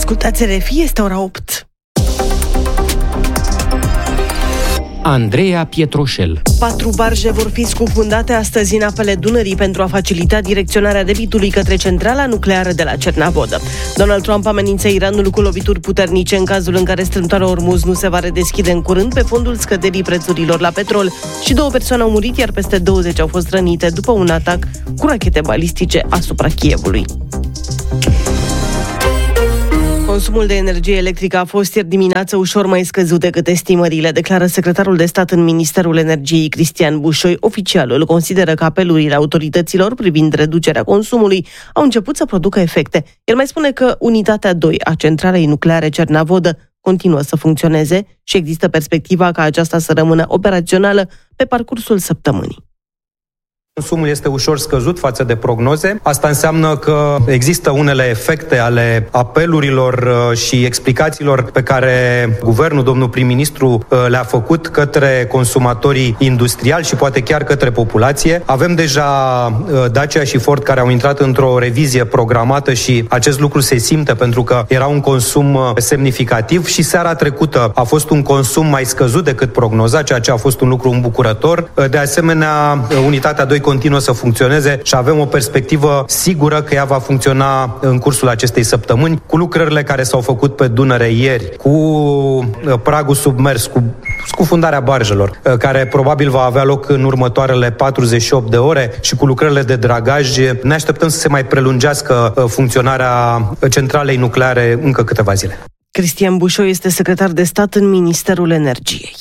Ascultați RFI, este ora 8. Andreea Pietroșel. 4 barje vor fi scufundate astăzi în apele Dunării pentru a facilita direcționarea debitului către centrala nucleară de la Cernavodă. Donald Trump amenință Iranul cu lovituri puternice în cazul în care strâmtoarea Ormuz nu se va redeschide în curând pe fondul scăderii prețurilor la petrol. Și 2 persoane au murit, iar peste 20 au fost rănite după un atac cu rachete balistice asupra Kievului. Consumul de energie electrică a fost ieri dimineață ușor mai scăzut decât estimările, declară secretarul de stat în Ministerul Energiei, Cristian Bușoi. Oficialul consideră că apelurile autorităților privind reducerea consumului au început să producă efecte. El mai spune că unitatea 2 a centralei nucleare Cernavodă continuă să funcționeze și există perspectiva ca aceasta să rămână operațională pe parcursul săptămânii. Consumul este ușor scăzut față de prognoze. Asta înseamnă că există unele efecte ale apelurilor și explicațiilor pe care guvernul, domnul prim-ministru, le-a făcut către consumatorii industriali și poate chiar către populație. Avem deja Dacia și Ford care au intrat într-o revizie programată și acest lucru se simte pentru că era un consum semnificativ și seara trecută a fost un consum mai scăzut decât prognoza, ceea ce a fost un lucru îmbucurător. De asemenea, unitatea 2 continuă să funcționeze și avem o perspectivă sigură că ea va funcționa în cursul acestei săptămâni, cu lucrările care s-au făcut pe Dunăre ieri, cu pragul submers, cu scufundarea barjelor, care probabil va avea loc în următoarele 48 de ore și cu lucrările de dragaj. Ne așteptăm să se mai prelungească funcționarea centralei nucleare încă câteva zile. Cristian Bușoi este secretar de stat în Ministerul Energiei.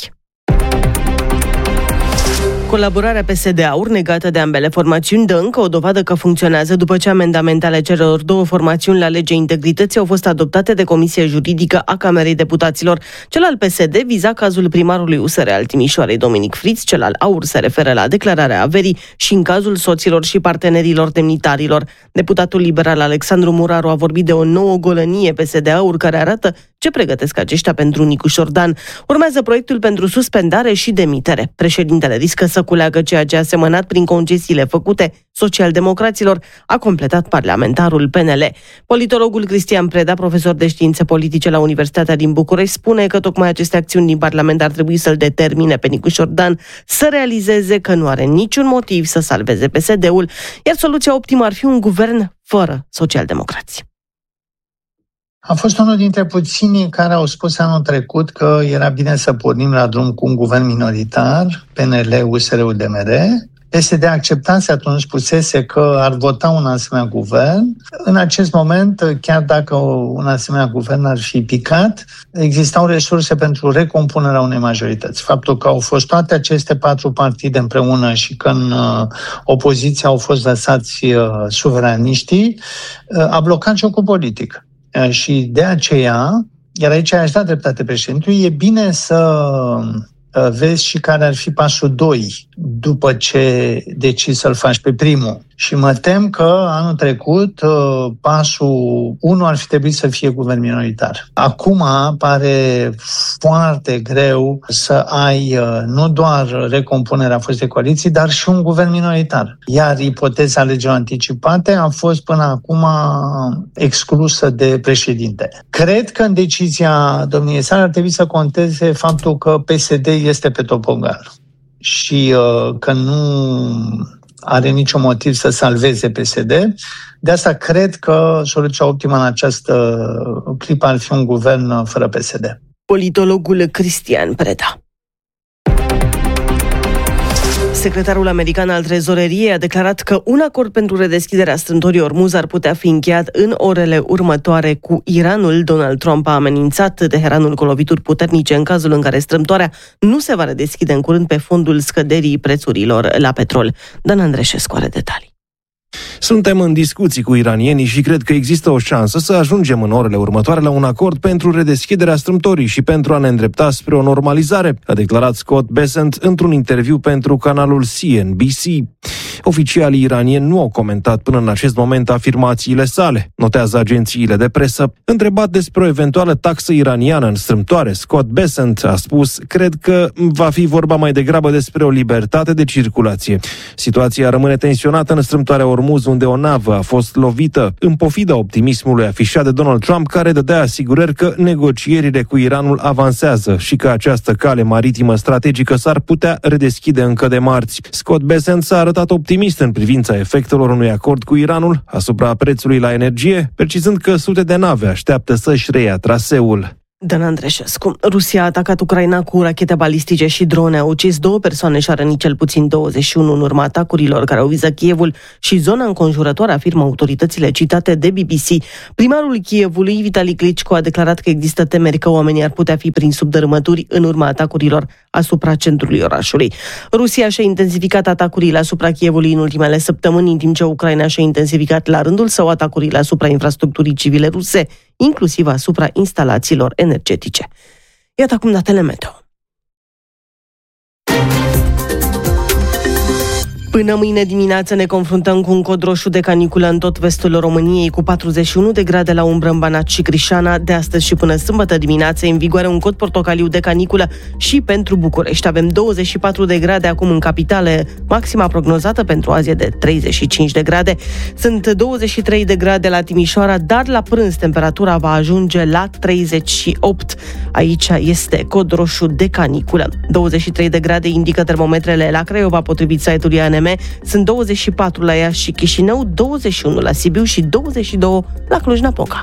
Colaborarea PSD-AUR negată de ambele formațiuni dă încă o dovadă că funcționează după ce amendamentele celor 2 formațiuni la legea integrității au fost adoptate de Comisia Juridică a Camerei Deputaților. Cel al PSD viza cazul primarului USR al Timișoarei, Dominic Friț, cel al AUR se referă la declararea averii și în cazul soților și partenerilor demnitarilor. Deputatul liberal Alexandru Muraru a vorbit de o nouă golănie PSD-AUR care arată ce pregătesc aceștia pentru Nicu Șordan. Urmează proiectul pentru suspendare și demitere. Președintele riscă să culeagă ceea ce a semănat prin concesiile făcute socialdemocraților, a completat parlamentarul PNL. Politologul Cristian Preda, profesor de științe politice la Universitatea din București, spune că tocmai aceste acțiuni din Parlament ar trebui să-l determine pe Nicu Șordan să realizeze că nu are niciun motiv să salveze PSD-ul, iar soluția optimă ar fi un guvern fără socialdemocrați. Am fost unul dintre puținii care au spus anul trecut că era bine să pornim la drum cu un guvern minoritar, PNL, USR, UDMR. PSD acceptase atunci, spusese că ar vota un asemenea guvern. În acest moment, chiar dacă un asemenea guvern ar fi picat, existau resurse pentru recompunerea unei majorități. Faptul că au fost toate aceste 4 partide împreună și că în opoziție au fost lăsați suveraniștii, a blocat jocul politic. Și de aceea, iar aici aș da dreptate președintelui, e bine să vezi și care ar fi pasul 2 după ce decizi să-l faci pe primul. Și mă tem că anul trecut pasul 1 ar fi trebuit să fie guvern minoritar. Acum pare foarte greu să ai nu doar recompunerea fostei coaliții, dar și un guvern minoritar. Iar ipoteza alegerilor anticipate a fost până acum exclusă de președinte. Cred că în decizia domniei sale ar trebui să conteze faptul că PSD este pe topogan și că nu are niciun motiv să salveze PSD. De asta cred că soluția optimă în această clipă ar fi un guvern fără PSD. Politologul Cristian Preda. Secretarul american al Trezoreriei a declarat că un acord pentru redeschiderea strâmtorii Ormuz ar putea fi încheiat în orele următoare cu Iranul. Donald Trump a amenințat Teheranul cu lovituri puternice în cazul în care strâmtoarea nu se va redeschide în curând pe fondul scăderii prețurilor la petrol. Dan Andreșescu are detalii. Suntem în discuții cu iranienii și cred că există o șansă să ajungem în orele următoare la un acord pentru redeschiderea strâmtorii și pentru a ne îndrepta spre o normalizare, a declarat Scott Bessent într-un interviu pentru canalul CNBC. Oficialii iranieni nu au comentat până în acest moment afirmațiile sale, notează agențiile de presă. Întrebat despre o eventuală taxă iraniană în strâmtoare, Scott Bessent a spus: cred că va fi vorba mai degrabă despre o libertate de circulație. Situația rămâne tensionată în strâmtoarea Ormuz, unde o navă a fost lovită, în pofida optimismului afișat de Donald Trump, care dădea asigurări că negocierile cu Iranul avansează și că această cale maritimă strategică s-ar putea redeschide încă de marți. Scott Bessent s-a arătat optimist în privința efectelor unui acord cu Iranul asupra prețului la energie, precizând că sute de nave așteaptă să-și reia traseul. Dan Andreșescu. Rusia a atacat Ucraina cu rachete balistice și drone, a ucis 2 persoane și a rănit cel puțin 21 în urma atacurilor care au vizat Kievul și zona înconjurătoare, afirmă autoritățile citate de BBC. Primarul Kievului, Vitali Klitschko, a declarat că există temeri că oamenii ar putea fi prinși sub dărâmături în urma atacurilor asupra centrului orașului. Rusia și-a intensificat atacurile asupra Kievului în ultimele săptămâni, în timp ce Ucraina și-a intensificat la rândul său atacurile asupra infrastructurii civile ruse, inclusiv asupra instalațiilor energetice. Iată acum datele meteo. Până mâine dimineață ne confruntăm cu un cod roșu de caniculă în tot vestul României, cu 41 de grade la umbră în Banat și Crișana. De astăzi și până sâmbătă dimineață în vigoare un cod portocaliu de caniculă și pentru București. Avem 24 de grade acum în capitale, maxima prognozată pentru azi e de 35 de grade. Sunt 23 de grade la Timișoara, dar la prânz temperatura va ajunge la 38. Aici este cod roșu de caniculă. 23 de grade indică termometrele la Craiova, potrivit site-ului ANM. Sunt 24 la Iași și Chișinău, 21 la Sibiu și 22 la Cluj-Napoca.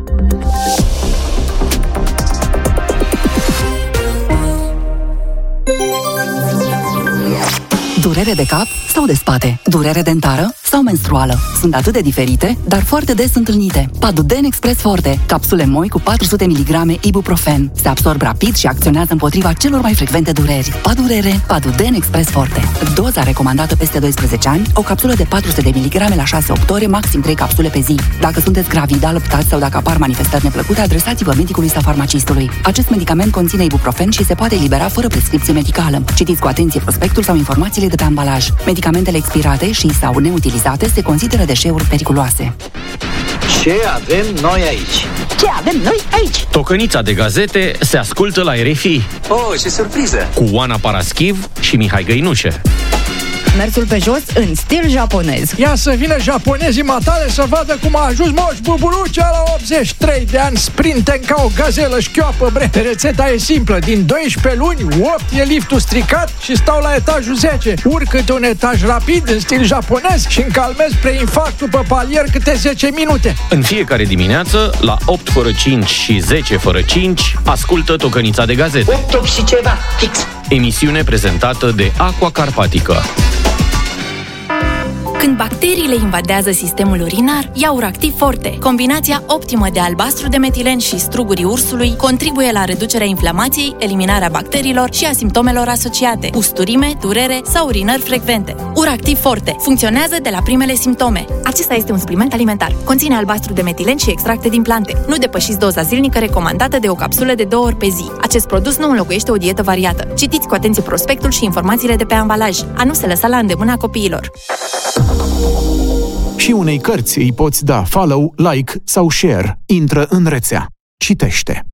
Durere de cap sau de spate? Durere dentară sau menstruală? Sunt atât de diferite, dar foarte des întâlnite. Paduden Express Forte, capsule moi cu 400 mg ibuprofen. Se absorb rapid și acționează împotriva celor mai frecvente dureri. Padurere, Paduden Express Forte. Doza recomandată peste 12 ani, o capsulă de 400 mg la 6-8 ore, maxim 3 capsule pe zi. Dacă sunteți gravid, alăptați sau dacă apar manifestări neplăcute, adresați-vă medicului sau farmacistului. Acest medicament conține ibuprofen și se poate elibera fără prescripție medicală. Citiți cu atenție prospectul sau informațiile de pe ambalaj. Medicamentele expirate și sau neutilizate se consideră deșeuri periculoase. Ce avem noi aici? Ce avem noi aici? Tocănița de gazete se ascultă la RFI. Oh, ce surpriză! Cu Oana Paraschiv și Mihai Găinușe. Mersul pe jos în stil japonez. Ia să vină japonezii matale să vadă cum a ajuns Moș Buburucea la 83 de ani, sprinten ca o gazelă șchioapă, bre. Rețeta e simplă, din 12 luni, 8 e liftul stricat și stau la etajul 10. Urc câte un etaj rapid în stil japonez și încalmez preinfarctul pe palier câte 10 minute. În fiecare dimineață, la 8 fără 5 și 10 fără 5, ascultă Tocănița de gazete. 8 și ceva, fix. Emisiune prezentată de Aqua Carpatica. Când bacteriile invadează sistemul urinar, ia Uractiv Forte. Combinația optimă de albastru de metilen și strugurii ursului contribuie la reducerea inflamației, eliminarea bacteriilor și a simptomelor asociate: usturime, durere sau urinări frecvente. Uractiv Forte funcționează de la primele simptome. Acesta este un supliment alimentar. Conține albastru de metilen și extracte din plante. Nu depășiți doza zilnică recomandată de o capsulă de 2 ori pe zi. Acest produs nu înlocuiește o dietă variată. Citiți cu atenție prospectul și informațiile de pe ambalaj. A nu se lăsa la îndemâna copiilor. Și unei cărți îi poți da follow, like sau share. Intră în rețea. Citește.